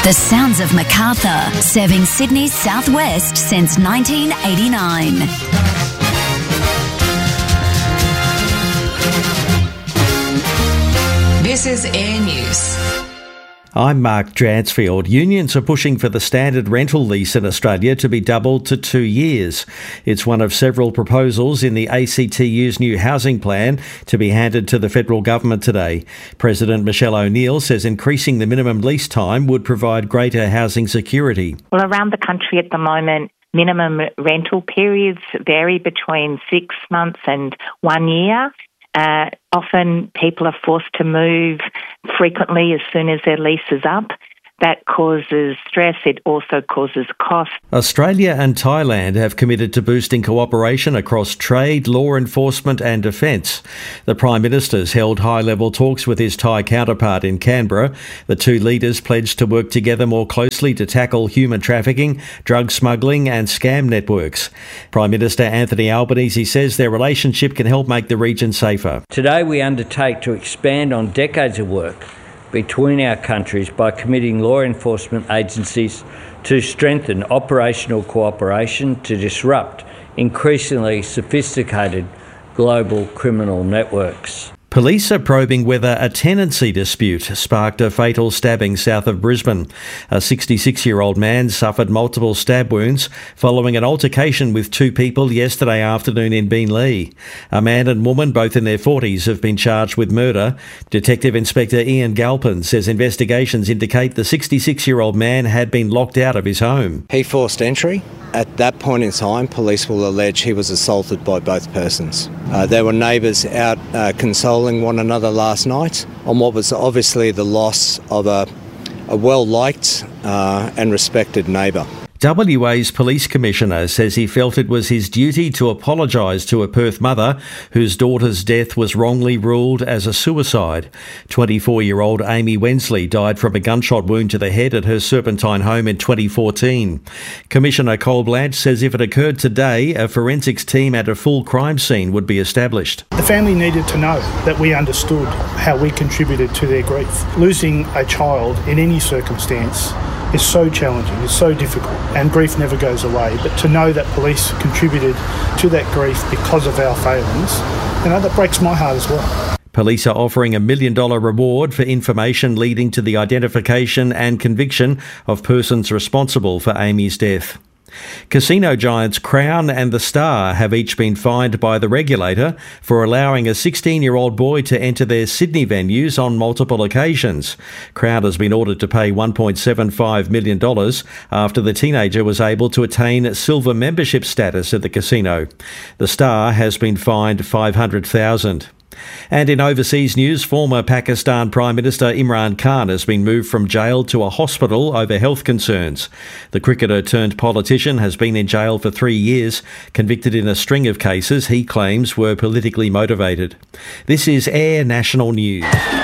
The sounds of Macarthur, serving Sydney's southwest since 1989. This is Air News. I'm Mark Dransfield. Unions are pushing for the standard rental lease in Australia to be doubled to 2 years. It's one of several proposals in the ACTU's new housing plan to be handed to the federal government today. President Michelle O'Neill says increasing the minimum lease time would provide greater housing security. Well, around the country at the moment, minimum rental periods vary between 6 months and 1 year. Often people are forced to move frequently as soon as their lease is up. That causes stress. It also causes cost. Australia and Thailand have committed to boosting cooperation across trade, law enforcement and defence. The Prime Minister's held high-level talks with his Thai counterpart in Canberra. The two leaders pledged to work together more closely to tackle human trafficking, drug smuggling and scam networks. Prime Minister Anthony Albanese says their relationship can help make the region safer. Today we undertake to expand on decades of work between our countries by committing law enforcement agencies to strengthen operational cooperation to disrupt increasingly sophisticated global criminal networks. Police are probing whether a tenancy dispute sparked a fatal stabbing south of Brisbane. A 66-year-old man suffered multiple stab wounds following an altercation with two people yesterday afternoon in Beenleigh. A man and woman, both in their 40s, have been charged with murder. Detective Inspector Ian Galpin says investigations indicate the 66-year-old man had been locked out of his home. He forced entry. At that point in time, police will allege he was assaulted by both persons. There were neighbours out consoling one another last night on what was obviously the loss of a well-liked and respected neighbour. WA's Police Commissioner says he felt it was his duty to apologise to a Perth mother whose daughter's death was wrongly ruled as a suicide. 24-year-old Amy Wensley died from a gunshot wound to the head at her Serpentine home in 2014. Commissioner Cole Blanche says if it occurred today, a forensics team at a full crime scene would be established. The family needed to know that we understood how we contributed to their grief. Losing a child in any circumstance is so challenging, it's so difficult, and grief never goes away. But to know that police contributed to that grief because of our failings, that breaks my heart as well. Police are offering $1 million reward for information leading to the identification and conviction of persons responsible for Amy's death. Casino giants Crown and The Star have each been fined by the regulator for allowing a 16-year-old boy to enter their Sydney venues on multiple occasions. Crown has been ordered to pay $1.75 million after the teenager was able to attain silver membership status at the casino. The Star has been fined $500,000. And in overseas news, former Pakistan Prime Minister Imran Khan has been moved from jail to a hospital over health concerns. The cricketer turned politician has been in jail for 3 years, convicted in a string of cases he claims were politically motivated. This is Air National News.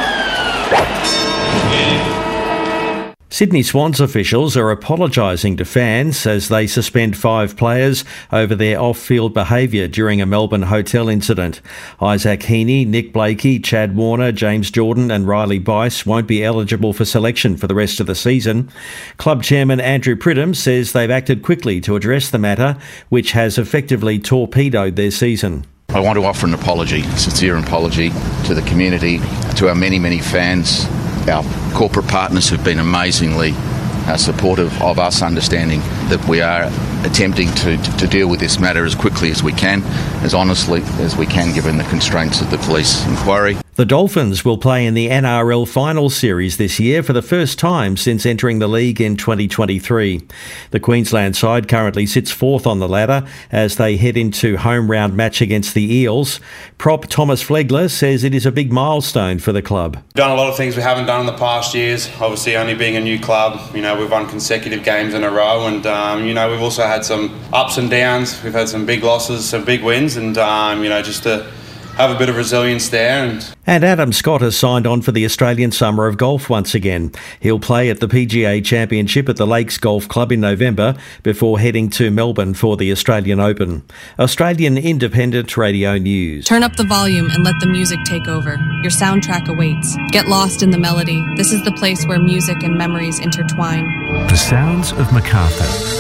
Sydney Swans officials are apologising to fans as they suspend 5 players over their off-field behaviour during a Melbourne hotel incident. Isaac Heaney, Nick Blakey, Chad Warner, James Jordan and Riley Bice won't be eligible for selection for the rest of the season. Club chairman Andrew Pridham says they've acted quickly to address the matter, which has effectively torpedoed their season. I want to offer an apology, a sincere apology to the community, to our many, many fans, our corporate partners who've been amazingly supportive of us, understanding that we are attempting to deal with this matter as quickly as we can, as honestly as we can, given the constraints of the police inquiry. The Dolphins will play in the NRL Final Series this year for the first time since entering the league in 2023. The Queensland side currently sits 4th on the ladder as they head into home round match against the Eels. Prop Thomas Flegler says it is a big milestone for the club. We've done a lot of things we haven't done in the past years. Obviously, only being a new club, we've won consecutive games in a row, and we've also had some ups and downs. We've had some big losses, some big wins, and just to have a bit of resilience there. And Adam Scott has signed on for the Australian Summer of Golf once again. He'll play at the PGA Championship at the Lakes Golf Club in November before heading to Melbourne for the Australian Open. Australian Independent Radio News. Turn up the volume and let the music take over. Your soundtrack awaits. Get lost in the melody. This is the place where music and memories intertwine. The sounds of Macarthur.